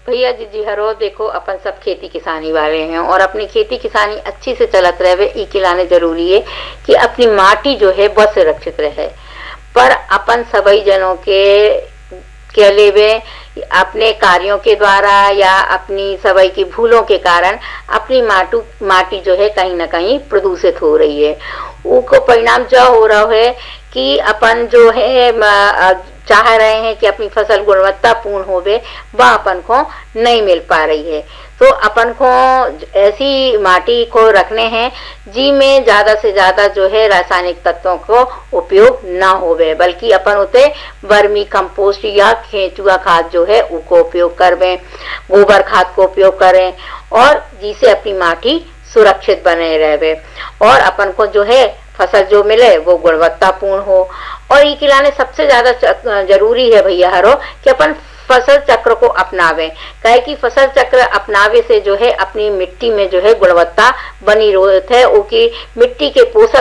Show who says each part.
Speaker 1: भैया जी जी हरो देखो अपन सब खेती किसानी वाले हैं और अपनी खेती किसानी अच्छी से चलत रहे ई के लाने जरूरी है कि अपनी माटी जो है बहुत सुरक्षित रहे। पर अपन सभी जनों के लिए अपने कार्यों के द्वारा या अपनी सभी की भूलों के कारण अपनी माटी जो है कहीं ना कहीं प्रदूषित हो रही है। उसको परिणाम जो हो रहा है कि अपन जो है चाह रहे हैं कि अपनी फसल गुणवत्तापूर्ण होवे, वह अपन को नहीं मिल पा रही है। तो अपन को ऐसी माटी को रखने हैं जी में ज्यादा से ज्यादा जो है रासायनिक तत्वों को उपयोग ना होवे, बल्कि अपन उसे वर्मी कंपोस्ट या केंचुआ खाद जो है उसको उपयोग करवें, गोबर खाद को उपयोग करें और जिसे अपनी माटी सुरक्षित बने रहे और अपन को जो है फसल जो मिले वो गुणवत्तापूर्ण हो। और ये खिलाने सबसे ज्यादा जरूरी है भैया हरो कि अपन फसल चक्र को अपनावे, कहे कि फसल चक्र अपनावे से जो है अपनी मिट्टी में जो है गुणवत्ता बनी रहती है, उसकी मिट्टी के पोषक